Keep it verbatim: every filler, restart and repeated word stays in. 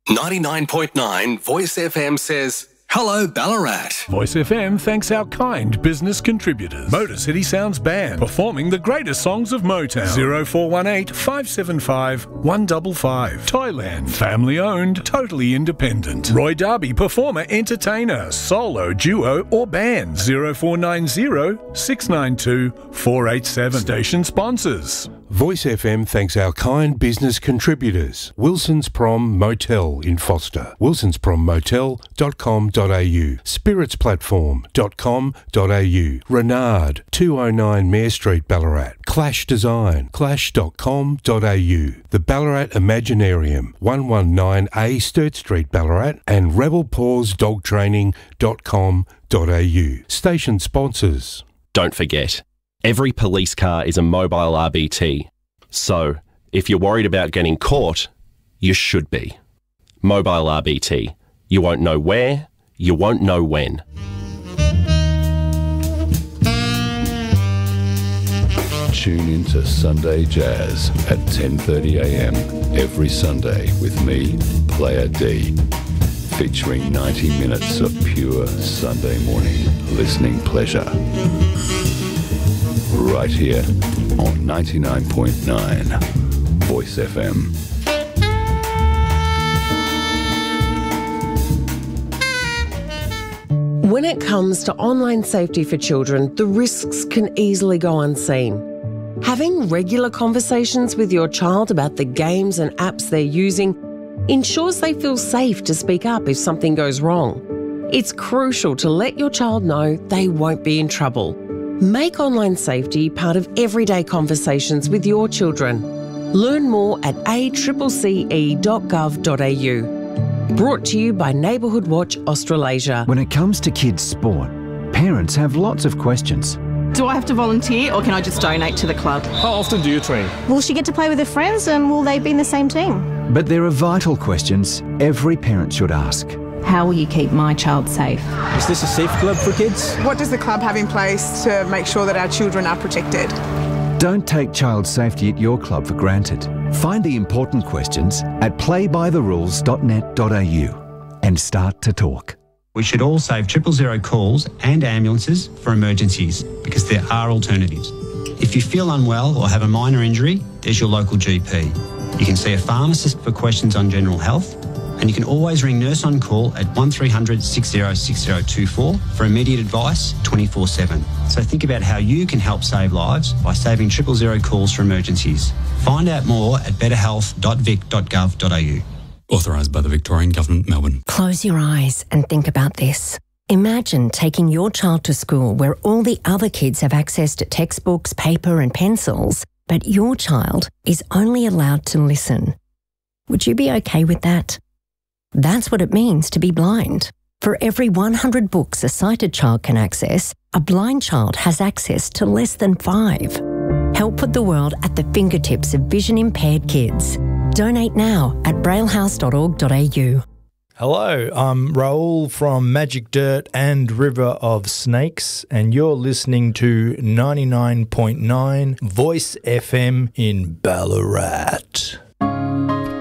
ninety-nine point nine Voice F M says, hello Ballarat. Voice F M thanks our kind business contributors. Motor City Sounds Band, performing the greatest songs of Motown. zero four one eight, five seven five, one five five. Thailand, family owned, totally independent. Roy Darby, performer, entertainer, solo, duo or band. zero four nine zero, six nine two, four eight seven. Station sponsors. Voice F M thanks our kind business contributors. Wilson's Prom Motel in Foster. wilsons prom motel dot com dot a u. spirits platform dot com dot a u. Renard, two oh nine Mare Street, Ballarat. Clash Design, clash dot com dot a u. The Ballarat Imaginarium, one nineteen A Sturt Street, Ballarat. And rebel paws dog training dot com dot a u. Station sponsors. Don't forget, every police car is a mobile R B T. So, if you're worried about getting caught, you should be. Mobile R B T. You won't know where, you won't know when. Tune into Sunday Jazz at ten thirty a m every Sunday with me, Player D, featuring ninety minutes of pure Sunday morning listening pleasure. Right here on ninety-nine point nine Voice F M. When it comes to online safety for children, the risks can easily go unseen. Having regular conversations with your child about the games and apps they're using ensures they feel safe to speak up if something goes wrong. It's crucial to let your child know they won't be in trouble. Make online safety part of everyday conversations with your children. Learn more at a c c c e dot gov dot a u. Brought to you by Neighbourhood Watch Australasia. When it comes to kids' sport, parents have lots of questions. Do I have to volunteer or can I just donate to the club? How often do you train? Will she get to play with her friends and will they be in the same team? But there are vital questions every parent should ask. How will you keep my child safe? Is this a safe club for kids? What does the club have in place to make sure that our children are protected? Don't take child safety at your club for granted. Find the important questions at play by the rules dot net dot a u and start to talk. We should all save triple zero calls and ambulances for emergencies because there are alternatives. If you feel unwell or have a minor injury, there's your local G P. You can see a pharmacist for questions on general health, and you can always ring Nurse on Call at one three hundred, six zero six zero two four for immediate advice twenty-four seven. So think about how you can help save lives by saving triple zero calls for emergencies. Find out more at better health dot vic dot gov dot a u. Authorised by the Victorian Government, Melbourne. Close your eyes and think about this. Imagine taking your child to school where all the other kids have access to textbooks, paper and pencils, but your child is only allowed to listen. Would you be okay with that? That's what it means to be blind. For every one hundred books a sighted child can access, a blind child has access to less than five. Help put the world at the fingertips of vision-impaired kids. Donate now at braillehouse dot org dot a u. Hello, I'm Raoul from Magic Dirt and River of Snakes, and you're listening to ninety-nine point nine Voice F M in Ballarat.